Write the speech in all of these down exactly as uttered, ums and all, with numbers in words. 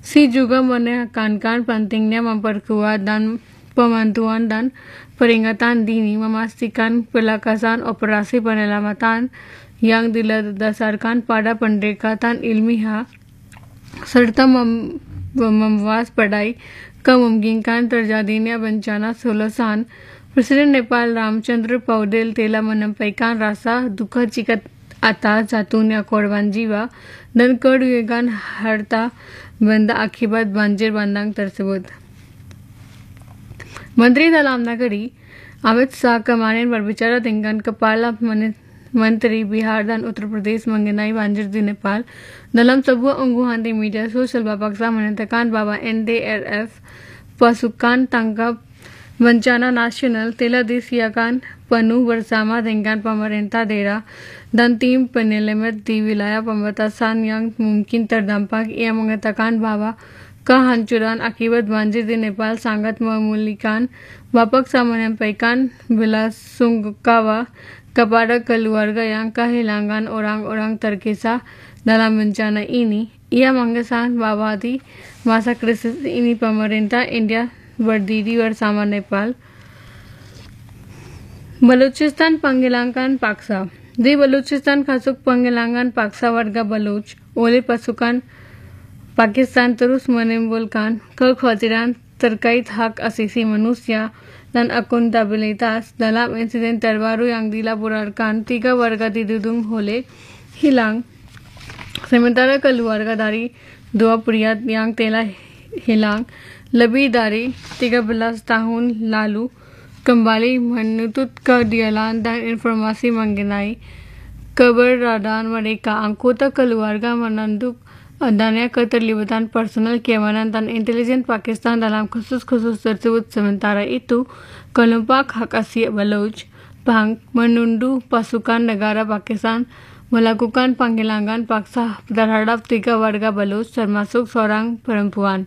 si juga menekankan pentingnya memperkuat dan pemantauan dan peringatan dini, memastikan pelaksanaan operasi penyelamatan yang didasarkan pada pendekatan ilmiah, serta mem mewaspadai kemungkinan terjadinya bencana susulan. Presiden Nepal Ramchandra Paudel telah menyampaikan rasa duka cita atas jatuhnya korban jiwa dan kerugian harta benda akibat banjir bandang tersebut. Menteri Dalam Negeri Amit Shah kemarin berbicara dengan Kepala Menteri Bihar dan Uttar Pradesh mengenai banjir di Nepal. Dalam sebuah unggahan di media sosial, Bapak Shah menyatakan bahwa N D R F, pasukan tangkap bencana nasional, telah disiapkan penuh bersama dengan pemerintah daerah dan tim penyelamat di wilayah perbatasan yang mungkin terdampak. Ia mengatakan bahwa kehancuran akibat banjir di Nepal sangat memulihkan. Bapak Shah menyampaikan belasungkawa kepada keluarga yang kehilangan orang-orang terkisah dalam bencana ini. Ia mengesan bahwa di masa krisis ini pemerintah India berdiri bersama Nepal. Balochistan penghilangkan paksa. Di Balochistan kasus penghilangan paksa warga Baloch oleh pasukan Pakistan terus menimbulkan kekhawatiran terkait hak asasi manusia dan akuntabilitas. Dalam insiden terbaru yang dilaporkan, tiga warga dituduh oleh hilang, sementara keluarga dari dua pria yang telah hilang lebih dari tiga belas tahun lalu kembali menuntut keadilan dan informasi mengenai keberadaan mereka. Anggota keluarga menanduk adanya keterlibatan personal keamanan dan intelijen Pakistan dalam kasus-kasus tersebut. Sementara itu, kelompok hak asasi Baloch Bang menuduh pasukan negara Pakistan melakukan penghilangan paksa terhadap tiga warga Baloch termasuk seorang perempuan.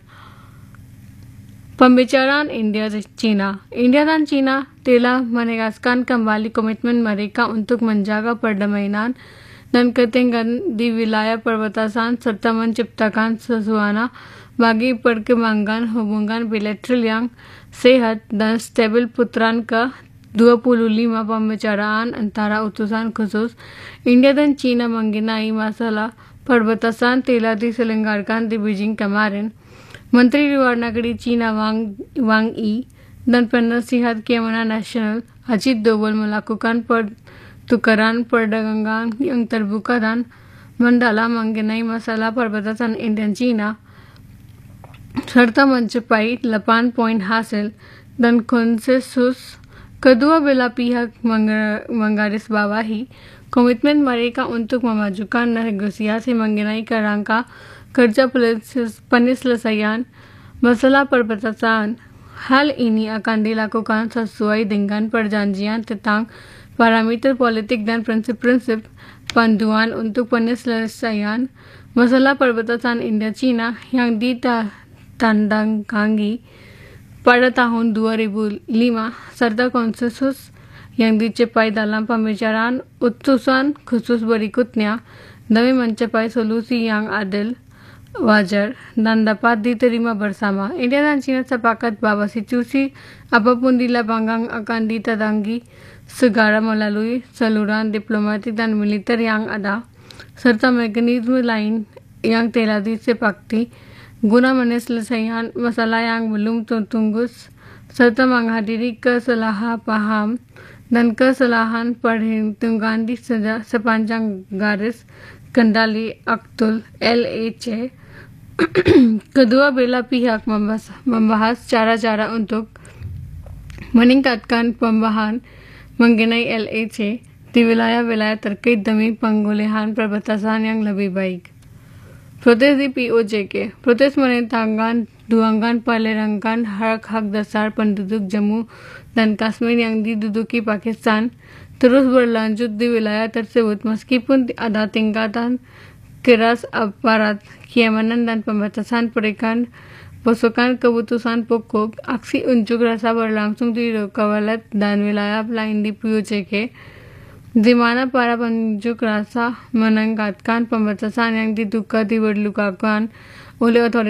Pembicaraan India-China. India dan China telah menegaskan kembali komitmen mereka untuk menjaga perdamaian dan ketenangan di wilayah perbatasan serta menciptakan suasana bagi perkembangan hubungan bilateral yang sehat dan stabil. Putaran ke dua puluh lima pembicaraan antara utusan khusus India dan China mengenai masalah perbatasan telah diselenggarakan di Beijing kemarin. Menteri Luar Negeri China Wang, Wang Yi dan Penasihat Keamanan Nasional Ajit Doval melakukan pertukaran perdagangan yang terbuka dan mendalam mengenai masalah perbatasan India-China serta mencapai delapan poin hasil dan konsensus. Kedua belah pihak menggarisbawahi komitmen mereka untuk memajukan negosiasi mengenai kerangka kerja penyelesaian masalah perbatasan. Hal ini akan dilakukan sesuai dengan perjanjian tentang parameter politik dan prinsip-prinsip panduan untuk penyelesaian masalah perbatasan India-China yang ditandatangani pada tahun dua ribu lima serta konsensus yang dicapai dalam pembicaraan utusan khusus berikutnya demi mencapai solusi yang adil, wajar, dan dapat diterima bersama. India dan China sepakat bahwa situasi apapun di lapangan akan ditangani segera melalui saluran diplomatik dan militer yang ada, serta mekanisme lain yang telah disepakati guna menyelesaikan masalah yang belum tertunggus, serta menghadiri kesalahpahaman dan kesalahan perhitungan di sepanjang garis kendali aktul L A C. Kedua belah pihak membahas, membahas cara-cara untuk meningkatkan pembahasan mengenai L A C di wilayah-wilayah terkait demi pengulihan perbatasan yang lebih baik. Protes di P O J K. Protes menentangkan dugaan pelanggaran hak-hak dasar penduduk Jammu dan Kashmir yang diduduki Pakistan terus berlanjut di wilayah tersebut meskipun ada tingkatan keras aparat keamanan dan pembatasan perikan pasukan keputusan pokok. Aksi unjuk rasa berlangsung di Rokawalat dan wilayah lain di P O J K, di mana para pengunjuk rasa menegakkan pembatasan yang diduga diberlakukan oleh otoritas